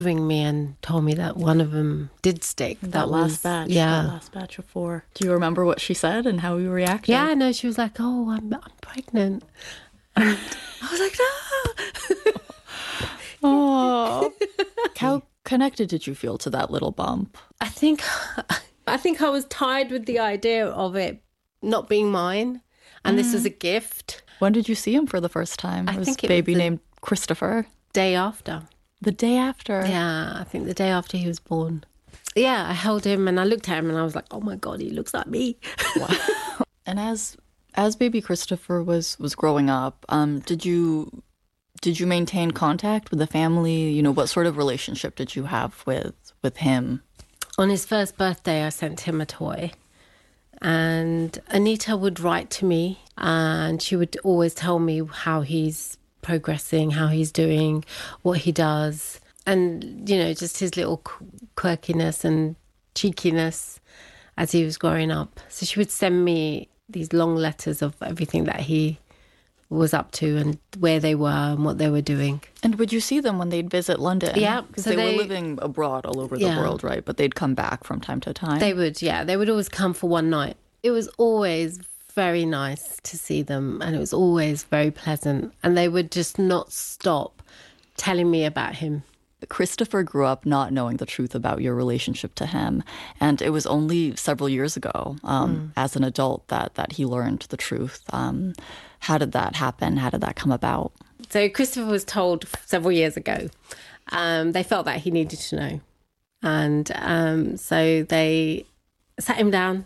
Ring me and told me that one of them did stick. That last batch. Yeah. That last batch of 4. Do you remember what she said and how you reacted? Yeah, no, she was like, oh, I'm pregnant. And I was like, no. Oh. How connected did you feel to that little bump? I think I was tied with the idea of it not being mine. And this was a gift. When did you see him for the first time? I Was think it baby was the named Christopher? day after. The day after? Yeah, I think the day after he was born. Yeah, I held him and I looked at him and I was like, oh my God, he looks like me. Wow. And as baby Christopher was growing up, did you maintain contact with the family? You know, what sort of relationship did you have with him? On his first birthday, I sent him a toy. And Anita would write to me and she would always tell me how he's progressing, how he's doing, what he does. And, you know, just his little quirkiness and cheekiness as he was growing up. So she would send me these long letters of everything that he was up to and where they were and what they were doing. And would you see them when they'd visit London? Yeah. Because So they were living abroad all over the world, right? But they'd come back from time to time. They would, yeah. They would always come for one night. It was always very nice to see them and it was always very pleasant. And they would just not stop telling me about him. Christopher grew up not knowing the truth about your relationship to him. And it was only several years ago, as an adult, that he learned the truth. How did that happen? How did that come about? So Christopher was told several years ago. They felt that he needed to know. And so they sat him down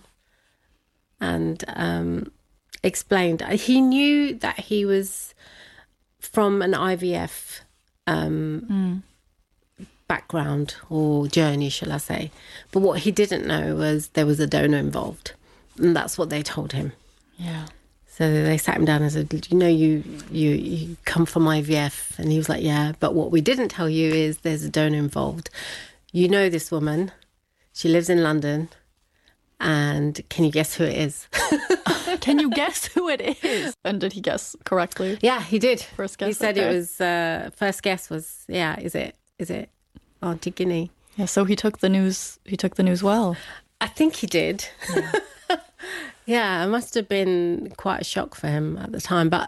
and explained. He knew that he was from an IVF background or journey, shall I say. But what he didn't know was there was a donor involved. And that's what they told him. Yeah. So they sat him down and said, you know, you come from IVF. And he was like, yeah, but what we didn't tell you is there's a donor involved. You know this woman. She lives in London. And can you guess who it is? Can you guess who it is? And did he guess correctly? Yeah, he did. First guess. He said it was, first guess was, yeah, is it Auntie Guinea? Yeah, so he took the news well. I think he did. Yeah. Yeah, it must have been quite a shock for him at the time. But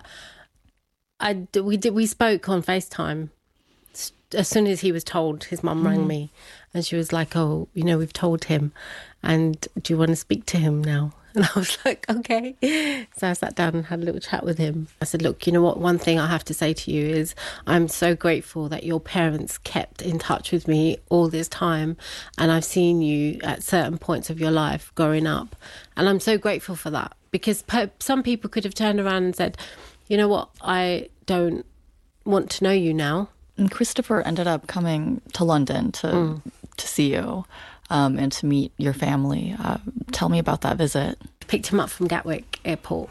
we spoke on FaceTime. As soon as he was told, his mum rang me and she was like, oh, you know, we've told him and do you want to speak to him now? And I was like, okay. So I sat down and had a little chat with him. I said, look, you know what? One thing I have to say to you is I'm so grateful that your parents kept in touch with me all this time. And I've seen you at certain points of your life growing up. And I'm so grateful for that because some people could have turned around and said, you know what? I don't want to know you now. And Christopher ended up coming to London to see you and to meet your family. Tell me about that visit. Picked him up from Gatwick Airport.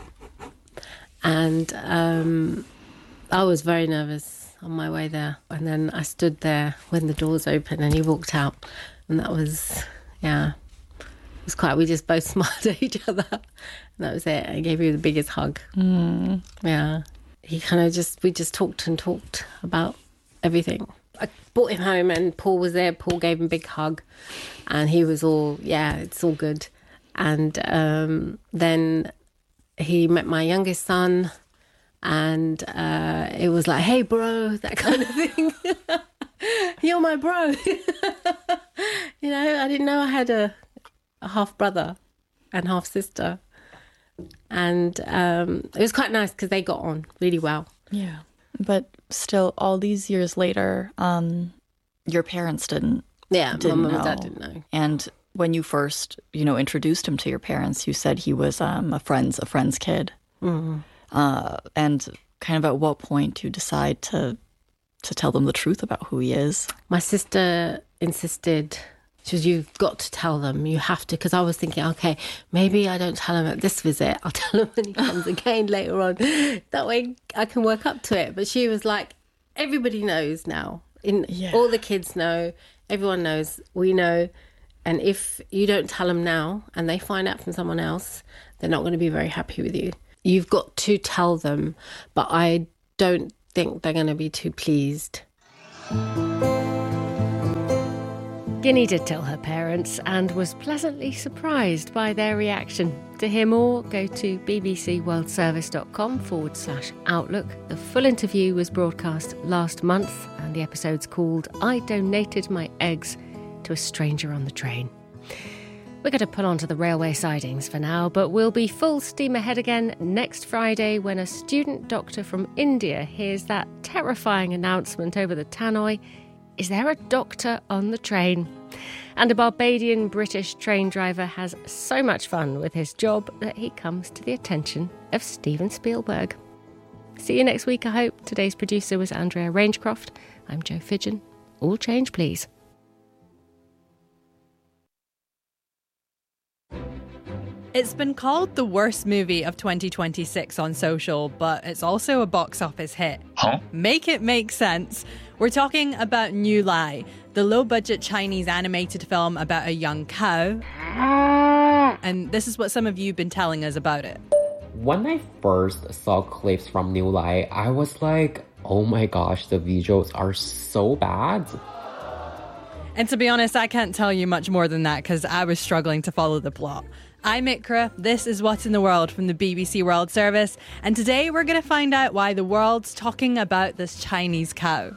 And I was very nervous on my way there. And then I stood there when the doors opened and he walked out. And that was, yeah, it was quite, we just both smiled at each other. And that was it. I gave you the biggest hug. Yeah. He kind of we just talked about everything. I brought him home and Paul was there. Paul gave him a big hug and he was all, yeah, it's all good. And then he met my youngest son and it was like, hey, bro, that kind of thing. You're my bro. You know, I didn't know I had a half brother and half sister. And it was quite nice because they got on really well. Yeah. But still, all these years later, your parents didn't. Yeah, my mum know. and dad didn't know. And when you first, introduced him to your parents, you said he was a friend's kid. And kind of at what point do you decide to tell them the truth about who he is? My sister insisted. She was, you've got to tell them. You have to. Because I was thinking, okay, maybe I don't tell him at this visit. I'll tell him when he comes again later on. That way I can work up to it. But she was like, everybody knows now. All the kids know. Everyone knows. We know. And if you don't tell them now and they find out from someone else, they're not going to be very happy with you. You've got to tell them. But I don't think they're going to be too pleased. Guinea did tell her parents and was pleasantly surprised by their reaction. To hear more, go to bbcworldservice.com/outlook. The full interview was broadcast last month, and the episode's called I Donated My Eggs to a Stranger on the Train. We're going to pull on to the railway sidings for now, but we'll be full steam ahead again next Friday when a student doctor from India hears that terrifying announcement over the tannoy: is there a doctor on the train? And a Barbadian British train driver has so much fun with his job that he comes to the attention of Steven Spielberg. See you next week, I hope. Today's producer was Andrea Rangecroft. I'm Jo Fidgen. All change, please. It's been called the worst movie of 2026 on social, but it's also a box office hit. Huh? Make it make sense. We're talking about New Lai, the low-budget Chinese animated film about a young cow. And this is what some of you have been telling us about it. When I first saw clips from New Lai, I was like, oh my gosh, the visuals are so bad. And to be honest, I can't tell you much more than that because I was struggling to follow the plot. I'm Ikra, this is What's in the World from the BBC World Service, and today we're going to find out why the world's talking about this Chinese cow.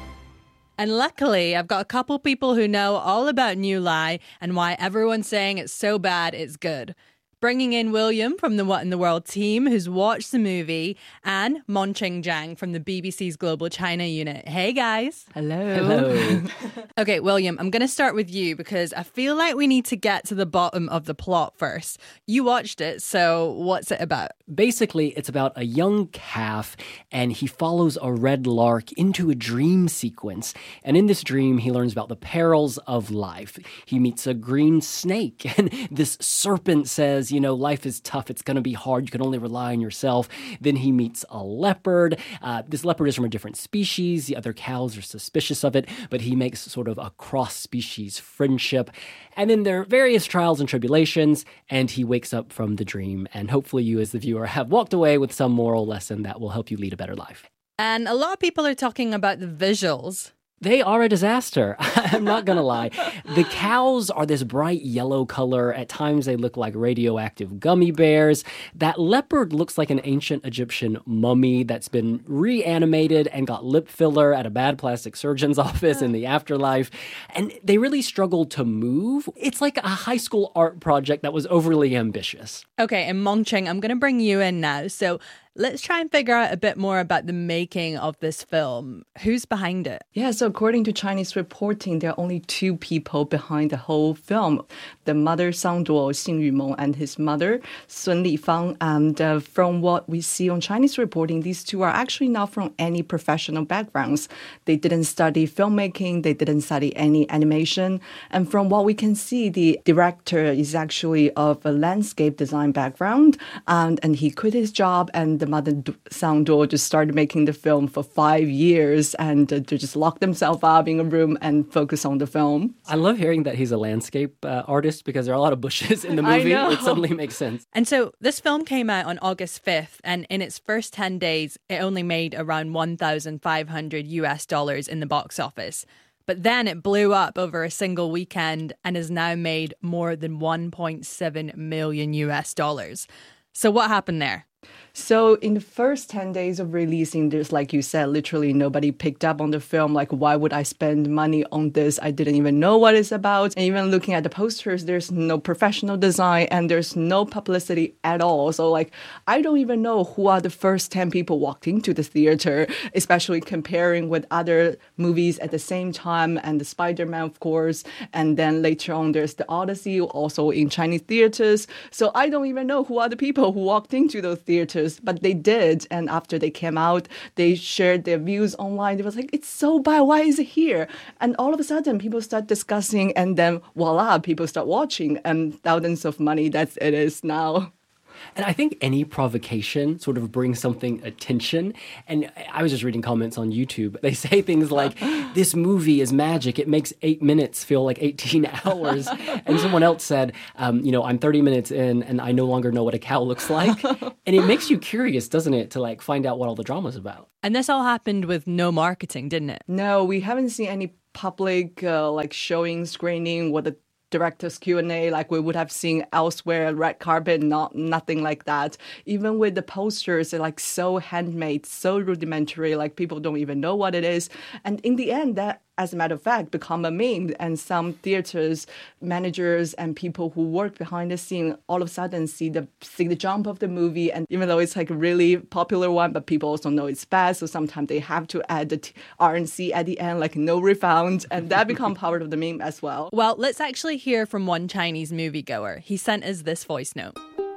And luckily, I've got a couple people who know all about New Lai and why everyone's saying it's so bad it's good. Bringing in William from the What in the World team, who's watched the movie, and Monqing Zhang from the BBC's Global China unit. Hey, guys. Hello. Okay, William, I'm going to start with you because I feel like we need to get to the bottom of the plot first. You watched it, so what's it about? Basically, it's about a young calf, and he follows a red lark into a dream sequence. And in this dream, he learns about the perils of life. He meets a green snake, and this serpent says, you know, life is tough. It's going to be hard. You can only rely on yourself. Then he meets a leopard. This leopard is from a different species. The other cows are suspicious of it, but he makes sort of a cross-species friendship. And then there are various trials and tribulations, and he wakes up from the dream. And hopefully you, as the viewer, have walked away with some moral lesson that will help you lead a better life. And a lot of people are talking about the visuals. They are a disaster. I'm not going to lie. The cows are this bright yellow color. At times they look like radioactive gummy bears. That leopard looks like an ancient Egyptian mummy that's been reanimated and got lip filler at a bad plastic surgeon's office in the afterlife. And they really struggle to move. It's like a high school art project that was overly ambitious. Okay, and Monqing, I'm going to bring you in now. So let's try and figure out a bit more about the making of this film. Who's behind it? Yeah, so according to Chinese reporting, there are only two people behind the whole film. The mother, Sang Duo, Xing Yumeng, and his mother, Sun Lifang. And from what we see on Chinese reporting, these two are actually not from any professional backgrounds. They didn't study filmmaking. They didn't study any animation. And from what we can see, the director is actually of a landscape design background. And he quit his job, and the mother, Sang Duo, just started making the film for 5 years and to just lock themselves up in a room and focus on the film. I love hearing that he's a landscape artist because there are a lot of bushes in the movie. It suddenly makes sense. And so this film came out on August 5th, and in its first 10 days, it only made around $1,500 in the box office. But then it blew up over a single weekend and has now made more than $1.7 million. So what happened there? So in the first 10 days of releasing this, like you said, literally nobody picked up on the film. Like, why would I spend money on this? I didn't even know what it's about. And even looking at the posters, there's no professional design and there's no publicity at all. So like, I don't even know who are the first 10 people walked into the theater, especially comparing with other movies at the same time, and the Spider-Man, of course. And then later on, there's the Odyssey, also in Chinese theaters. So I don't even know who are the people who walked into those theaters. But they did, and after they came out, they shared their views online. They was like, it's so bad, why is it here? And all of a sudden, people start discussing, and then voila, people start watching, and thousands of money that it is now. And I think any provocation sort of brings something attention. And I was just reading comments on YouTube. They say things like, this movie is magic. It makes 8 minutes feel like 18 hours. And someone else said, I'm 30 minutes in and I no longer know what a cow looks like. And it makes you curious, doesn't it, to find out what all the drama's about. And this all happened with no marketing, didn't it? No, we haven't seen any public like showing, screening with the director's Q&A like we would have seen elsewhere, red carpet, nothing like that. Even with the posters, they're like so handmade, so rudimentary, like people don't even know what it is. And in the end, that, as a matter of fact, become a meme. And some theaters, managers, and people who work behind the scene all of a sudden see the jump of the movie. And even though it's like a really popular one, but people also know it's bad. So sometimes they have to add the RNC at the end, like no refund. And that become part of the meme as well. Well, let's actually hear from one Chinese moviegoer. He sent us this voice note.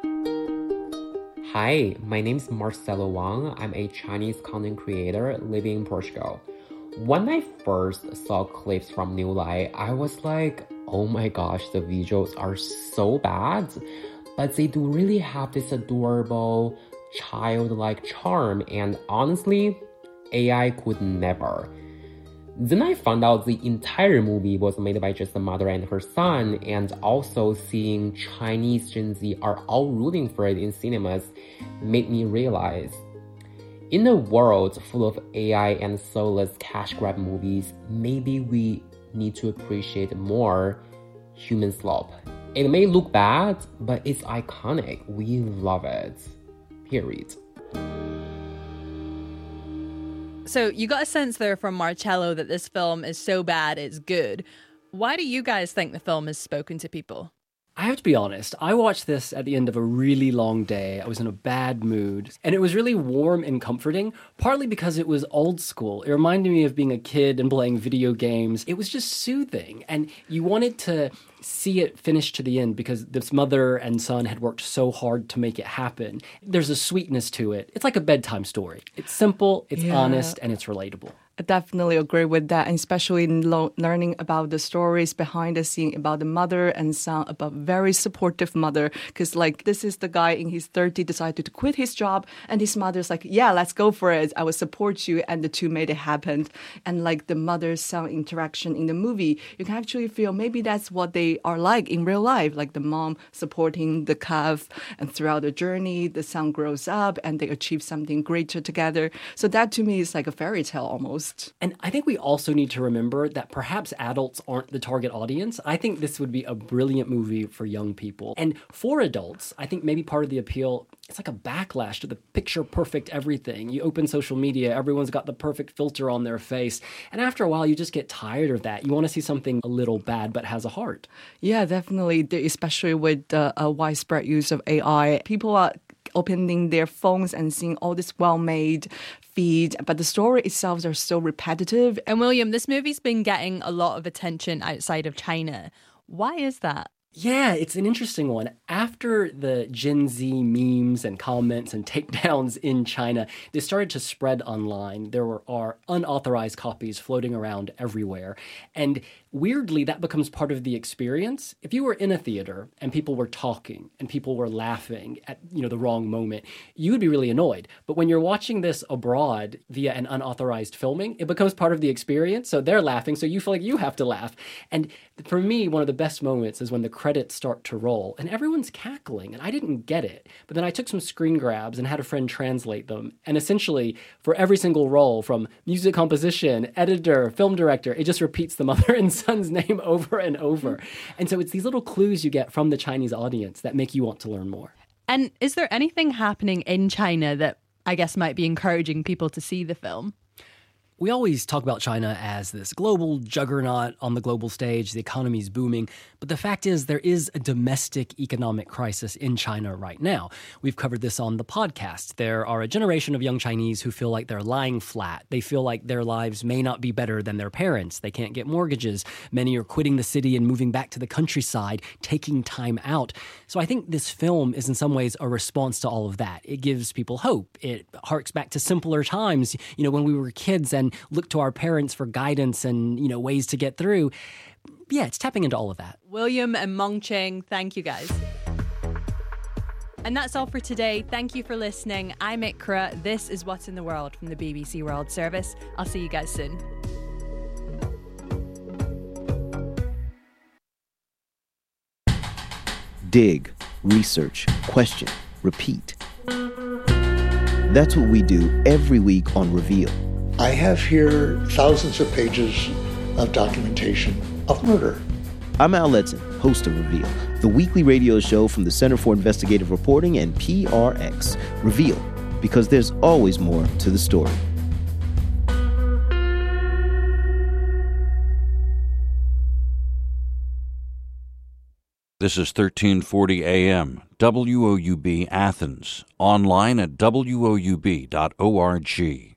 Hi, my name is Marcelo Wang. I'm a Chinese content creator living in Portugal. When I first saw clips from New Light, I was like, oh my gosh, the visuals are so bad. But they do really have this adorable, childlike charm, and honestly, AI could never. Then I found out the entire movie was made by just the mother and her son, and also seeing Chinese Gen Z are all rooting for it in cinemas made me realize, in a world full of AI and soulless cash grab movies, maybe we need to appreciate more human slop. It may look bad, but it's iconic. We love it. Period. So you got a sense there from Marcello that this film is so bad it's good. Why do you guys think the film has spoken to people? I have to be honest, I watched this at the end of a really long day. I was in a bad mood, and it was really warm and comforting, partly because it was old school. It reminded me of being a kid and playing video games. It was just soothing, and you wanted to see it finish to the end because this mother and son had worked so hard to make it happen. There's a sweetness to it. It's like a bedtime story. It's simple, it's honest, and it's relatable. I definitely agree with that, and especially in learning about the stories behind the scene about the mother and son, about very supportive mother, because like this is the guy in his 30s decided to quit his job, and his mother's like, yeah, let's go for it, I will support you, and the two made it happen. And like the mother-son interaction in the movie, you can actually feel maybe that's what they are like in real life, like the mom supporting the calf, and throughout the journey, the son grows up and they achieve something greater together. So that to me is like a fairy tale almost. And I think we also need to remember that perhaps adults aren't the target audience. I think this would be a brilliant movie for young people. And for adults, I think maybe part of the appeal, it's like a backlash to the picture-perfect everything. You open social media, everyone's got the perfect filter on their face. And after a while, you just get tired of that. You want to see something a little bad but has a heart. Yeah, definitely, especially with the widespread use of AI. People are opening their phones and seeing all this well-made feed, but the story itself are so repetitive. And William, this movie's been getting a lot of attention outside of China. Why is that? Yeah, it's an interesting one. After the Gen Z memes and comments and takedowns in China, they started to spread online. There are unauthorized copies floating around everywhere. And weirdly, that becomes part of the experience. If you were in a theater and people were talking and people were laughing at, the wrong moment, you would be really annoyed. But when you're watching this abroad via an unauthorized filming, it becomes part of the experience. So they're laughing, so you feel like you have to laugh. And for me, one of the best moments is when the credits start to roll and everyone's cackling, and I didn't get it. But then I took some screen grabs and had a friend translate them. And essentially, for every single role, from music composition, editor, film director, it just repeats the mother and son's name over and over. And so it's these little clues you get from the Chinese audience that make you want to learn more. And is there anything happening in China that I guess might be encouraging people to see the film? We always talk about China as this global juggernaut on the global stage. The economy's booming. But the fact is, there is a domestic economic crisis in China right now. We've covered this on the podcast. There are a generation of young Chinese who feel like they're lying flat. They feel like their lives may not be better than their parents. They can't get mortgages. Many are quitting the city and moving back to the countryside, taking time out. So I think this film is in some ways a response to all of that. It gives people hope. It harks back to simpler times, when we were kids and look to our parents for guidance and, ways to get through. Yeah, it's tapping into all of that. William and Meng Cheng, thank you guys. And that's all for today. Thank you for listening. I'm Ikra. This is What's in the World from the BBC World Service. I'll see you guys soon. Dig, research, question, repeat. That's what we do every week on Reveal. I have here thousands of pages of documentation of murder. I'm Al Letson, host of Reveal, the weekly radio show from the Center for Investigative Reporting and PRX. Reveal, because there's always more to the story. This is 1340 AM, WOUB Athens, online at woub.org.